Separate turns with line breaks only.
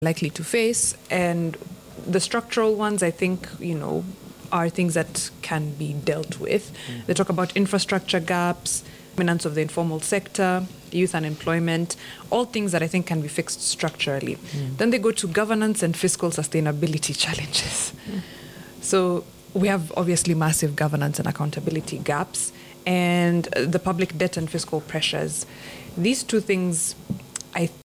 likely to face. And the structural ones, I think, are things that can be dealt with. They talk about infrastructure gaps, dominance of the informal sector, youth unemployment, all things that I think can be fixed structurally. Then they go to governance and fiscal sustainability challenges. So we have obviously massive governance and accountability gaps, and the public debt and fiscal pressures. These two things, I